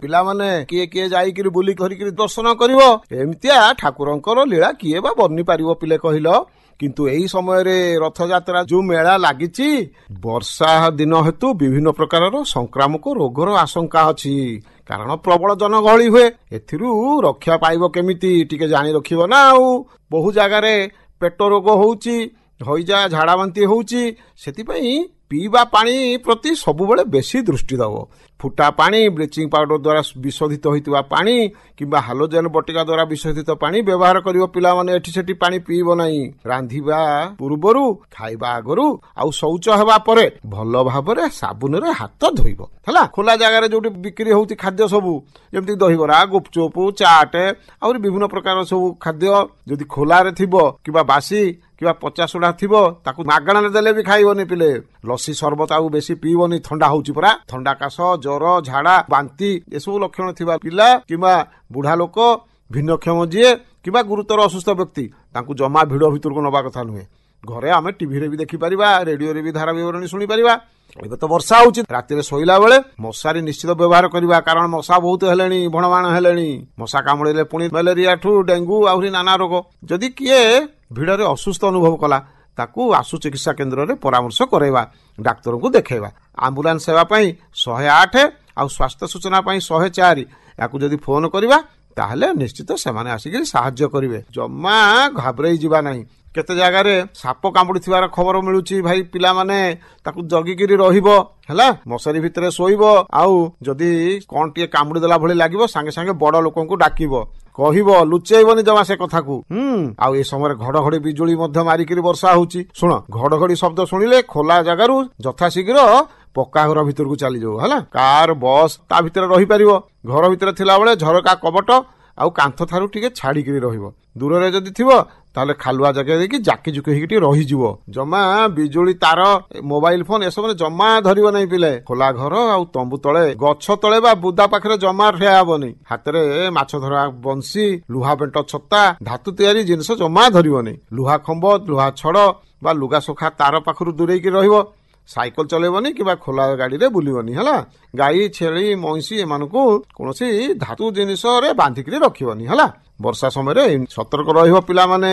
ପିଲାମାନେ କିଏ କିଏ ଯାଇକିରି ବୁଲି ଧରିକିରି ଦର୍ଶନ କରିବ। ଏମିତିଆ ଠାକୁରଙ୍କର ଲୀଳା କିଏ ବା ବର୍ଣ୍ଣି ପାରିବ ପିଲେ କହିଲ। କିନ୍ତୁ ଏହି ସମୟରେ ରଥଯାତ୍ରା ଯୋଉ ମେଳା ଲାଗିଛି, ବର୍ଷା ଦିନ ହେତୁ ବିଭିନ୍ନ ପ୍ରକାରର ସଂକ୍ରାମକ ରୋଗର ଆଶଙ୍କା ଅଛି। କାରଣ ପ୍ରବଳ ଜନଗହଳି ହୁଏ। ଏଥିରୁ ରକ୍ଷା ପାଇବ କେମିତି ଟିକେ ଜାଣି ରଖିବ ନା। ଆଉ ବହୁ ଜାଗାରେ ପେଟ ରୋଗ ହଉଛି, ହଇଜା ଝାଡା ବାନ୍ତି ହଉଛି। ସେଥିପାଇଁ ପିଇବା ପାଣି ପ୍ରତି ସବୁବେଳେ ବେଶୀ ଦୃଷ୍ଟି ଦେବ। ଫୁଟା ପାଣି, ବ୍ଲିଚିଂ ପାଉଡର ଦ୍ୱାରା ବିଶୋଧିତ ହୋଇଥିବା ପାଣି କିମ୍ବା ହାଲୋଜେନ ବଟିକା ଦ୍ୱାରା ବିଶୋଧିତ ପାଣି ବ୍ୟବହାର କରିବ। ପିଲାମାନେ ଏଠି ସେଠି ପାଣି ପିଇବ ନାହିଁ। ରାନ୍ଧିବା ପୂର୍ବରୁ, ଖାଇବା ଆଗରୁ ଆଉ ଶୌଚ ହେବା ପରେ ଭଲ ଭାବରେ ସାବୁନରେ ହାତ ଧୋଇବ ହେଲା। ଖୋଲା ଜାଗାରେ ଯୋଉଠି ବିକ୍ରି ହଉଛି ଖାଦ୍ୟ ସବୁ, ଯେମିତି ଦହିବରା, ଗୁପଚୁପ, ଚାଟ ଆହୁରି ବିଭିନ୍ନ ପ୍ରକାର ସବୁ ଖାଦ୍ୟ ଯଦି ଖୋଲାରେ ଥିବ କିମ୍ବା ବାସି କିମ୍ବା ପଚାସୋଡା ଥିବ, ତାକୁ ମାଗଣାରେ ଦେଲେ ବି ଖାଇବନି ପିଲେ। ଲସି ସରବତ ଆଉ ବେଶୀ ପିଇବନି, ଥଣ୍ଡା ହଉଛି ପରା। ଥଣ୍ଡା, କାଶ, ଜ୍ୱର, ଝାଡା, ବାନ୍ତି ଏସବୁ ଲକ୍ଷଣ ଥିବା ପିଲା କିମ୍ବା ବୁଢା ଲୋକ, ଭିନ୍ନକ୍ଷମ ଯିଏ କିମ୍ବା ଗୁରୁତର ଅସୁସ୍ଥ ବ୍ୟକ୍ତି, ତାଙ୍କୁ ଜମା ଭିଡ ଭିତରକୁ ନବା କଥା ନୁହେଁ। ଘରେ ଆମେ ଟିଭିରେ ବି ଦେଖିପାରିବା, ରେଡିଓରେ ବି ଧାରା ବିବରଣୀ ଶୁଣିପାରିବା। ଏବେ ତ ବର୍ଷା ହଉଛି, ରାତିରେ ଶୋଇଲା ବେଳେ ମଶାରୀ ନିଶ୍ଚିତ ବ୍ୟବହାର କରିବା। କାରଣ ମଶା ବହୁତ ହେଲେଣି, ଭଣବାଣ ହେଲେଣି। ମଶା କାମୁଡ଼ିଲେ ପୁଣି ମ୍ୟାଲେରିଆଠୁ ଡେଙ୍ଗୁ ଆହୁରି ନାନା ରୋଗ। ଯଦି କିଏ ଭିଡରେ ଅସୁସ୍ଥ ଅନୁଭବ କଲା, ତାକୁ ଆଶୁ ଚିକିତ୍ସା କେନ୍ଦ୍ରରେ ପରାମର୍ଶ କରାଇବା, ଡାକ୍ତରଙ୍କୁ ଦେଖାଇବା। ଆମ୍ବୁଲାନ୍ସ ସେବା ପାଇଁ 108 ଆଉ ସ୍ୱାସ୍ଥ୍ୟ ସୂଚନା ପାଇଁ 104 ୟାକୁ ଯଦି ଫୋନ କରିବା, ତାହେଲେ ନିଶ୍ଚିତ ସେମାନେ ଆସିକି ସାହାଯ୍ୟ କରିବେ। ଜମା ଘାବରେଇ ଯିବା ନାହିଁ। କେତେ ଜାଗାରେ ସାପ କାମୁଡିଥିବାର ଖବର ମିଳୁଛି। ଭାଇ ପିଲାମାନେ ତାକୁ ଜଗିକିରି ରହିବ ହେଲା। ମଶାରୀ ଭିତରେ ଶୋଇବ। ଆଉ ଯଦି କଣ ଟିକେ କାମୁଡି ଦେଲା ଭଳି ଲାଗିବ, ସାଙ୍ଗେ ସାଙ୍ଗେ ବଡ ଲୋକଙ୍କୁ ଡାକିବ, କହିବ, ଲୁଚେଇବନି ଜମା ସେ କଥାକୁ। ଆଉ ଏ ସମୟରେ ଘଡଘଡି ବିଜୁଳି ମଧ୍ୟ ମାରିକିରି ବର୍ଷା ହଉଛି। ଶୁଣ, ଘଡଘଡି ଶବ୍ଦ ଶୁଣିଲେ ଖୋଲା ଜାଗାରୁ ଯଥାଶୀଘ୍ର ପକ୍କା ଘର ଭିତରକୁ ଚାଲିଯାଉ ହେଲା। କାର, ବସ୍ ତା ଭିତରେ ରହିପାରିବ। ଘର ଭିତରେ ଥିଲାବେଳେ ଝରକା, କବଟ ଆଉ କାନ୍ଥ ଠାରୁ ଟିକେ ଛାଡିକିରି ରହିବ। ଦୂରରେ ଯଦି ଥିବ ତାହେଲେ ଖାଲୁଆ ଜାଗା ଦେଇକି ଜାକି ଜୁକି ହେଇକି ଟିକେ ରହିଯିବ। ଜମା ବିଜୁଳି ତାର, ମୋବାଇଲ ଫୋନ ଏସବୁରେ ଜମା ଧରିବ ନାହିଁ ପିଲେ। ଖୋଲା ଘର ଆଉ ତମ୍ବୁ ତଳେ, ଗଛ ତଳେ ବା ବୁଦା ପାଖରେ ଜମା ଠିଆ ହବନି। ହାତରେ ମାଛ ଧରା ବଂଶୀ, ଲୁହା ବେଣ୍ଟ ଛତା, ଧାତୁ ତିଆରି ଜିନିଷ ଜମା ଧରିବନି। ଲୁହା ଖମ୍ବ, ଲୁହା ଛଡ ବା ଲୁଗା ଶୁଖା ତାର ପାଖରୁ ଦୂରେଇକି ରହିବ। ସାଇକେଲ ଚଲେଇବନି କିମ୍ବା ଖୋଲା ଗାଡିରେ ବୁଲିବନି ହେଲା। ଗାଈ, ଛେଳି, ମଇଁଷି ଏମାନଙ୍କୁ କୌଣସି ଧାତୁ ଜିନିଷରେ ବାନ୍ଧିକିରି ରଖିବନି ହେଲା। ବର୍ଷା ସମୟରେ ସତର୍କ ରହିବ ପିଲାମାନେ।